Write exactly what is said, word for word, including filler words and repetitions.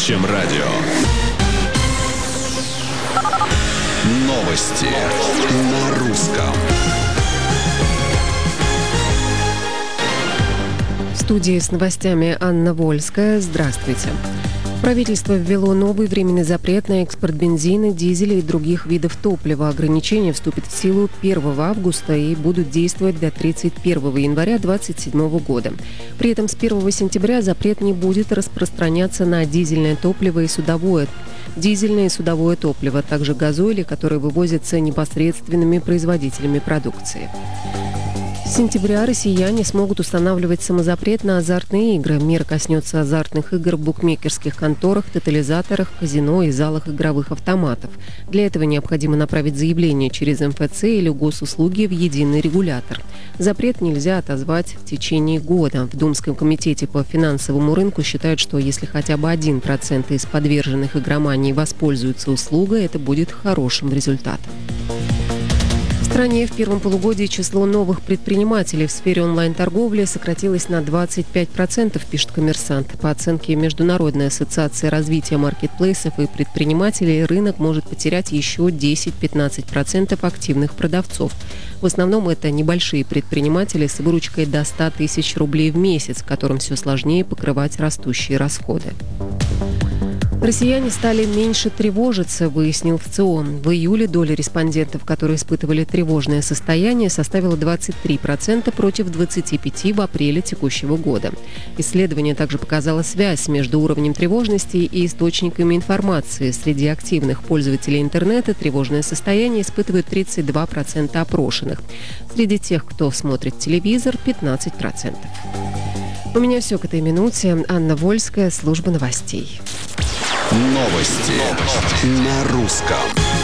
чем радио. Новости на русском. В студии с новостями Анна Вольская. Здравствуйте. Правительство ввело новый временный запрет на экспорт бензина, дизеля и других видов топлива. Ограничения вступят в силу первого августа и будут действовать до тридцать первого января две тысячи двадцать седьмого года. При этом с первого сентября запрет не будет распространяться на дизельное топливо и судовое Дизельное и судовое топливо, а также газоили, которые вывозятся непосредственными производителями продукции. С сентября россияне смогут устанавливать самозапрет на азартные игры. Мера коснется азартных игр в букмекерских конторах, тотализаторах, казино и залах игровых автоматов. Для этого необходимо направить заявление через эм эф цэ или госуслуги в единый регулятор. Запрет нельзя отозвать в течение года. В Думском комитете по финансовому рынку считают, что если хотя бы один процент из подверженных игромании воспользуются услугой, это будет хорошим результатом. В стране в первом полугодии число новых предпринимателей в сфере онлайн-торговли сократилось на двадцать пять процентов, пишет «Коммерсант». По оценке Международной ассоциации развития маркетплейсов и предпринимателей, рынок может потерять еще десять-пятнадцать процентов активных продавцов. В основном это небольшие предприниматели с выручкой до ста тысяч рублей в месяц, которым все сложнее покрывать растущие расходы. Россияне стали меньше тревожиться, выяснил ВЦИОН. В июле доля респондентов, которые испытывали тревожное состояние, составила двадцать три процента против двадцати пяти процентов в апреле текущего года. Исследование также показало связь между уровнем тревожности и источниками информации. Среди активных пользователей интернета тревожное состояние испытывают тридцать два процента опрошенных. Среди тех, кто смотрит телевизор, пятнадцать процентов. У меня все к этой минуте. Анна Вольская, служба новостей. Новости на русском.